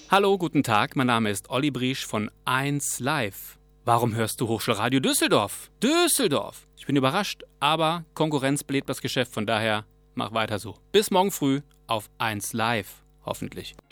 Hallo, guten Tag, mein Name ist Olli Briesch von 1 Live. Warum hörst du Hochschulradio Düsseldorf? Düsseldorf! Ich bin überrascht, aber Konkurrenz belebt das Geschäft, von daher mach weiter so. Bis morgen früh auf 1 Live, hoffentlich.